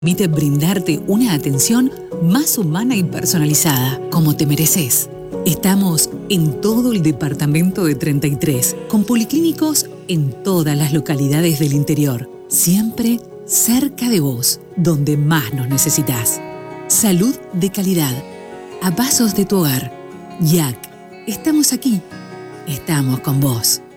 Permite brindarte una atención más humana y personalizada, como te mereces. Estamos en todo el departamento de 33, con policlínicos en todas las localidades del interior, siempre cerca de vos, donde más nos necesitas. Salud de calidad, a pasos de tu hogar. YAC, estamos aquí, estamos con vos.